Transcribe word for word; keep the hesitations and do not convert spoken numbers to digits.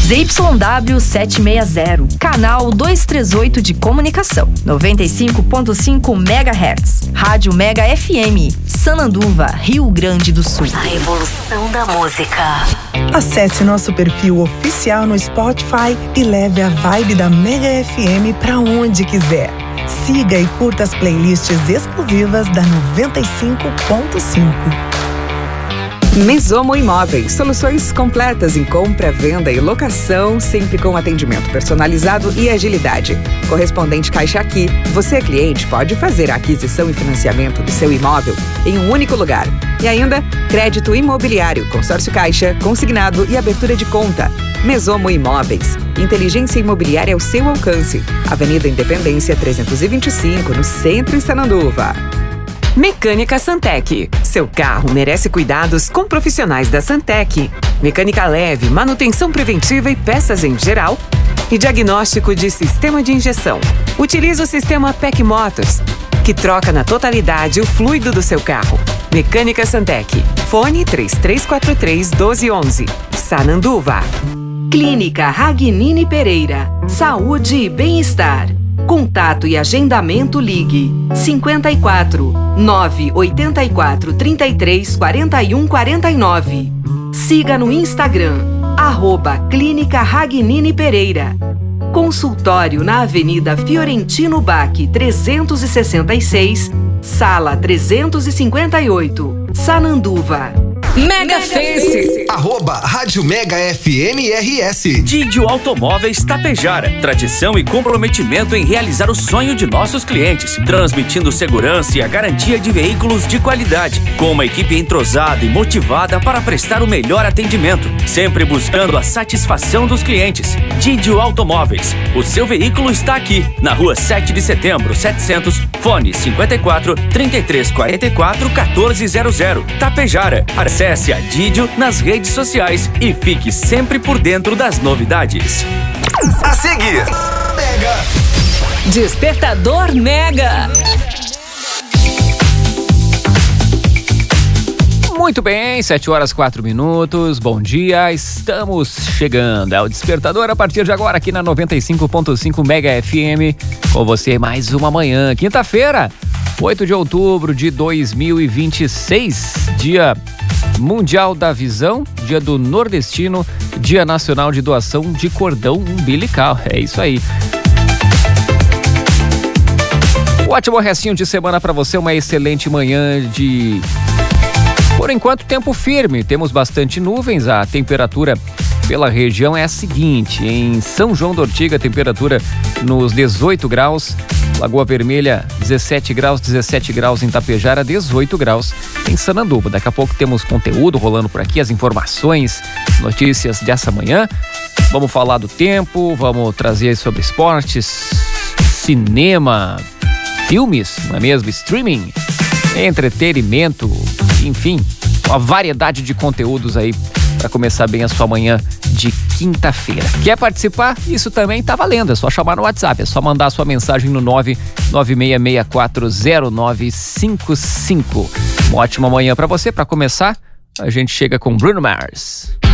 Z Y W setecentos e sessenta, canal duzentos e trinta e oito de comunicação, noventa e cinco ponto cinco megahertz. Rádio Mega F M, Sananduva, Rio Grande do Sul. A revolução da música. Acesse nosso perfil oficial no Spotify e leve a vibe da Mega F M pra onde quiser. Siga e curta as playlists exclusivas da noventa e cinco ponto cinco. Mesomo Imóveis, soluções completas em compra, venda e locação, sempre com atendimento personalizado e agilidade. Correspondente Caixa Aqui, você cliente pode fazer a aquisição e financiamento do seu imóvel em um único lugar. E ainda, crédito imobiliário, consórcio Caixa, consignado e abertura de conta. Mesomo Imóveis, inteligência imobiliária ao seu alcance. Avenida Independência trezentos e vinte e cinco, no centro, em Sananduva. Mecânica Santec. Seu carro merece cuidados com profissionais da Santec. Mecânica leve, manutenção preventiva e peças em geral. E diagnóstico de sistema de injeção. Utilize o sistema P E C Motors, que troca na totalidade o fluido do seu carro. Mecânica Santec. Fone três três quatro três, um dois um um. Sananduva. Clínica Ragnini Pereira. Saúde e bem-estar. Contato e agendamento, ligue cinquenta e quatro, nove oitenta e quatro, trinta e três, quarenta e um, quarenta e nove. Siga no Instagram, arroba Clínica Ragnini Pereira. Consultório na Avenida Fiorentino Bach, trezentos e sessenta e seis, sala trezentos e cinquenta e oito, Sananduva. Mega Face. Arroba Rádio Mega F M R S. Didio Automóveis Tapejara. Tradição e comprometimento em realizar o sonho de nossos clientes, transmitindo segurança e a garantia de veículos de qualidade, com uma equipe entrosada e motivada para prestar o melhor atendimento, sempre buscando a satisfação dos clientes. Didio Automóveis. O seu veículo está aqui, na rua sete de setembro, setecentos, fone cinquenta e quatro, trinta e três, quarenta e quatro, quatorze zero zero. Tapejara. Acesse a Didio nas redes sociais e fique sempre por dentro das novidades. A seguir, Mega Despertador Mega. Muito bem, sete horas quatro minutos, bom dia, estamos chegando, é o Despertador a partir de agora aqui na noventa e cinco ponto cinco Mega F M, com você mais uma manhã, quinta-feira, oito de outubro de dois mil e vinte e seis, dia Mundial da Visão, dia do Nordestino, dia nacional de doação de cordão umbilical, é isso aí. Um ótimo restinho de semana para você, uma excelente manhã de... Por enquanto, tempo firme, temos bastante nuvens, a temperatura pela região é a seguinte, em São João do Ortiga, temperatura nos dezoito graus, Lagoa Vermelha dezessete graus, dezessete graus em Tapejara, dezoito graus em Sananduva. Daqui a pouco temos conteúdo rolando por aqui, as informações, notícias dessa manhã, vamos falar do tempo, vamos trazer sobre esportes, cinema, filmes, não é mesmo? Streaming, entretenimento, enfim, uma variedade de conteúdos aí para começar bem a sua manhã de quinta-feira. Quer participar? Isso também tá valendo, é só chamar no WhatsApp, é só mandar a sua mensagem no nove nove seis seis quatro zero nove cinco cinco. Uma ótima manhã para você, para começar, a gente chega com Bruno Mars.